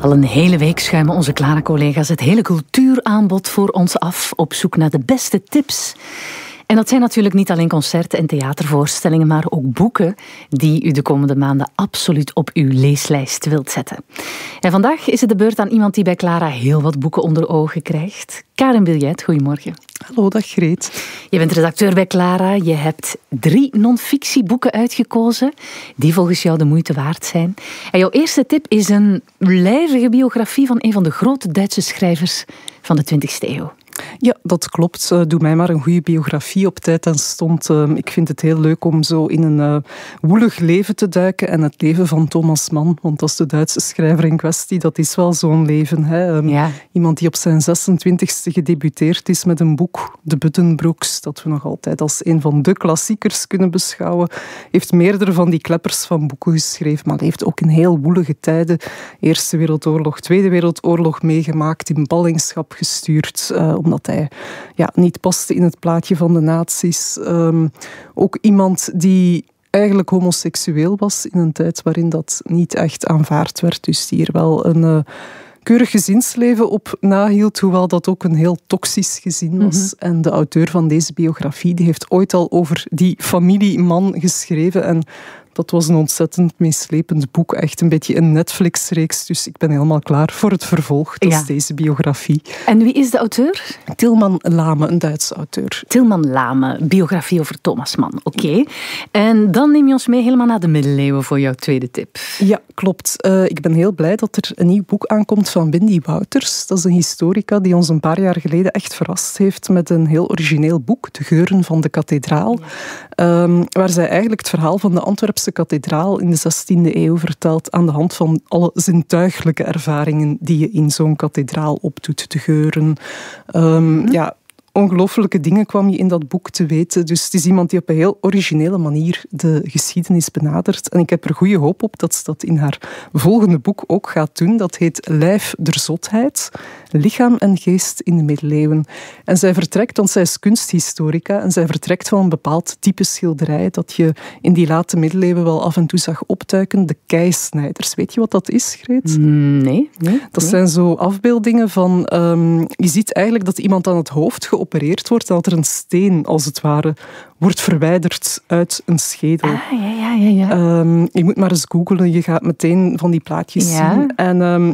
Al een hele week schuimen onze Clara-collega's het hele cultuuraanbod voor ons af op zoek naar de beste tips. En dat zijn natuurlijk niet alleen concerten en theatervoorstellingen, maar ook boeken die u de komende maanden absoluut op uw leeslijst wilt zetten. En vandaag is het de beurt aan iemand die bij Clara heel wat boeken onder ogen krijgt. Karen Biljet, goedemorgen. Hallo, dag Greet. Je bent redacteur bij Clara. Je hebt 3 non-fictieboeken uitgekozen die volgens jou de moeite waard zijn. En jouw eerste tip is een lijvige biografie van een van de grote Duitse schrijvers van de 20e eeuw. Ja, dat klopt. Doe mij maar een goede biografie op tijd en stond. Ik vind het heel leuk om zo in een woelig leven te duiken. En het leven van Thomas Mann, want dat is de Duitse schrijver in kwestie, dat is wel zo'n leven. Hè? Ja. Iemand die op zijn 26e gedebuteerd is met een boek, De Buddenbrooks, dat we nog altijd als een van de klassiekers kunnen beschouwen. Heeft meerdere van die kleppers van boeken geschreven, maar heeft ook in heel woelige tijden Eerste Wereldoorlog, Tweede Wereldoorlog meegemaakt, in ballingschap gestuurd, omdat hij niet paste in het plaatje van de nazi's. Ook iemand die eigenlijk homoseksueel was in een tijd waarin dat niet echt aanvaard werd. Dus die er wel een keurig gezinsleven op nahield, hoewel dat ook een heel toxisch gezin was. Mm-hmm. En de auteur van deze biografie die heeft ooit al over die familie Mann geschreven. En dat was een ontzettend meeslepend boek. Echt een beetje een Netflix-reeks. Dus ik ben helemaal klaar voor het vervolg. Dat is deze biografie. En wie is de auteur? Tilman Lame, een Duitse auteur. Tilman Lame, biografie over Thomas Mann. Oké. En dan neem je ons mee helemaal naar de middeleeuwen voor jouw tweede tip. Ja, klopt. Ik ben heel blij dat er een nieuw boek aankomt van Wendy Wouters. Dat is een historica die ons een paar jaar geleden echt verrast heeft met een heel origineel boek, De Geuren van de Kathedraal. Ja. Waar zij eigenlijk het verhaal van de Antwerpse kathedraal in de 16e eeuw vertelt aan de hand van alle zintuiglijke ervaringen die je in zo'n kathedraal opdoet. De geuren. Ongelooflijke dingen kwam je in dat boek te weten. Dus het is iemand die op een heel originele manier de geschiedenis benadert. En ik heb er goede hoop op dat ze dat in haar volgende boek ook gaat doen. Dat heet Lijf der Zotheid, lichaam en geest in de middeleeuwen. En zij vertrekt, want zij is kunsthistorica, en zij vertrekt van een bepaald type schilderij dat je in die late middeleeuwen wel af en toe zag optuiken, de keisnijders. Weet je wat dat is, Greet? Nee. Dat zijn zo afbeeldingen van... je ziet eigenlijk dat iemand aan het hoofd geopereerd wordt en dat er een steen, als het ware, wordt verwijderd uit een schedel. Ja. Je moet maar eens googlen, je gaat meteen van die plaatjes zien. En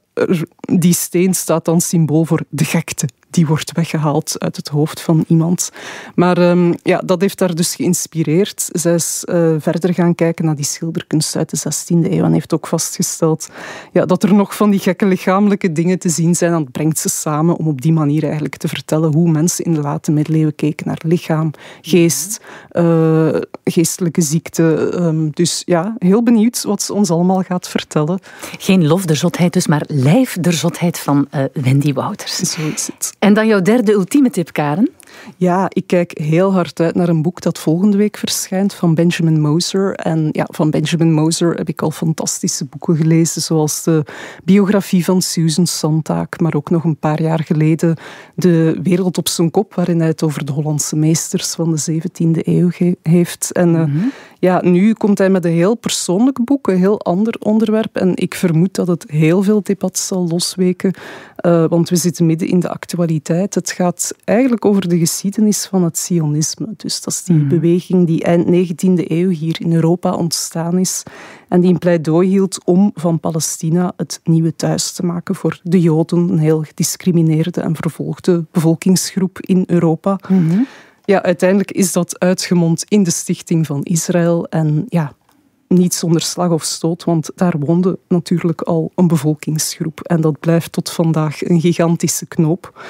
die steen staat dan symbool voor de gekte. Die wordt weggehaald uit het hoofd van iemand. Maar dat heeft haar dus geïnspireerd. Zij is verder gaan kijken naar die schilderkunst uit de 16e eeuw en heeft ook vastgesteld dat er nog van die gekke lichamelijke dingen te zien zijn. En dat brengt ze samen om op die manier eigenlijk te vertellen hoe mensen in de late middeleeuwen keken naar lichaam, geest, geestelijke ziekte. Dus heel benieuwd wat ze ons allemaal gaat vertellen. Geen lof der zotheid dus, maar lijf der zotheid van Wendy Wouters. Zo is het. En dan jouw derde ultieme tip, Karen? Ja, ik kijk heel hard uit naar een boek dat volgende week verschijnt van Benjamin Moser. En van Benjamin Moser heb ik al fantastische boeken gelezen, zoals de biografie van Susan Sontag, maar ook nog een paar jaar geleden De Wereld op zijn kop, waarin hij het over de Hollandse meesters van de 17e eeuw heeft. En nu komt hij met een heel persoonlijk boek, een heel ander onderwerp. En ik vermoed dat het heel veel debat zal losweken, want we zitten midden in de actualiteit. Het gaat eigenlijk over de geschiedenis van het Sionisme. Dus dat is die beweging die eind 19e eeuw hier in Europa ontstaan is en die een pleidooi hield om van Palestina het nieuwe thuis te maken voor de Joden, een heel gediscrimineerde en vervolgde bevolkingsgroep in Europa. Mm-hmm. Ja, uiteindelijk is dat uitgemond in de stichting van Israël en niet zonder slag of stoot, want daar woonde natuurlijk al een bevolkingsgroep en dat blijft tot vandaag een gigantische knoop.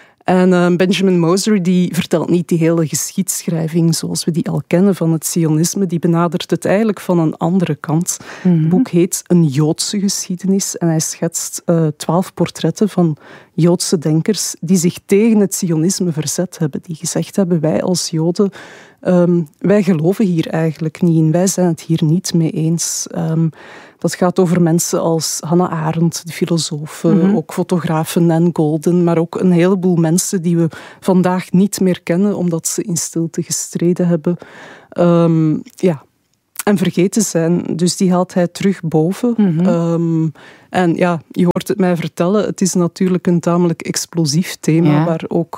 En Benjamin Moser die vertelt niet die hele geschiedschrijving zoals we die al kennen van het Sionisme. Die benadert het eigenlijk van een andere kant. Mm-hmm. Het boek heet Een Joodse geschiedenis en hij schetst 12 portretten van Joodse denkers die zich tegen het Sionisme verzet hebben. Die gezegd hebben, wij als Joden, wij geloven hier eigenlijk niet in. Wij zijn het hier niet mee eens. Dat gaat over mensen als Hannah Arendt, de filosoof, ook fotografen Nan Golden, maar ook een heleboel mensen die we vandaag niet meer kennen, omdat ze in stilte gestreden hebben. en vergeten zijn. Dus die haalt hij terug boven. En ja, je hoort het mij vertellen. Het is natuurlijk een tamelijk explosief thema, waar ook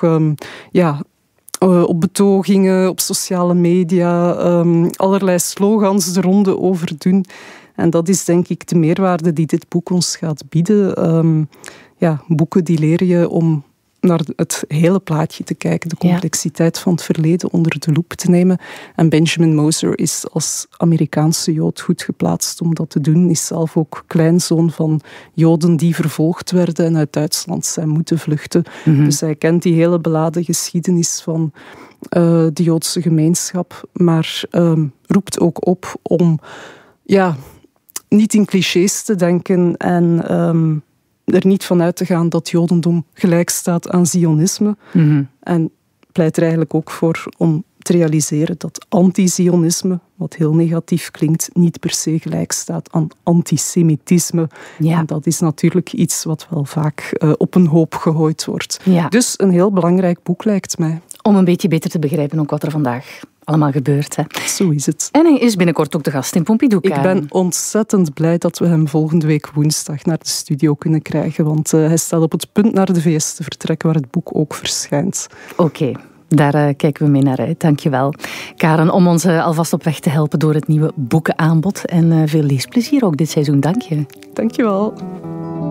op betogingen, op sociale media, allerlei slogans de ronde over doen. En dat is denk ik de meerwaarde die dit boek ons gaat bieden. Boeken die leren je om naar het hele plaatje te kijken, de complexiteit van het verleden onder de loep te nemen. En Benjamin Moser is als Amerikaanse Jood goed geplaatst om dat te doen. Is zelf ook kleinzoon van Joden die vervolgd werden en uit Duitsland zijn moeten vluchten. Dus hij kent die hele beladen geschiedenis van de Joodse gemeenschap, maar roept ook op om niet in clichés te denken en er niet van uit te gaan dat Jodendom gelijk staat aan Zionisme. En pleit er eigenlijk ook voor om te realiseren dat anti-Zionisme, wat heel negatief klinkt, niet per se gelijk staat aan antisemitisme. Ja. En dat is natuurlijk iets wat wel vaak op een hoop gegooid wordt. Ja. Dus een heel belangrijk boek lijkt mij. Om een beetje beter te begrijpen ook wat er vandaag allemaal gebeurt. Hè. Zo is het. En hij is binnenkort ook de gast in Pompidou. Ik ben ontzettend blij dat we hem volgende week woensdag naar de studio kunnen krijgen, want hij staat op het punt naar de VS te vertrekken, waar het boek ook verschijnt. Oké. Daar kijken we mee naar uit. Dankjewel, Karen, om ons alvast op weg te helpen door het nieuwe boekenaanbod. En veel leesplezier ook dit seizoen. Dank je. Dankjewel.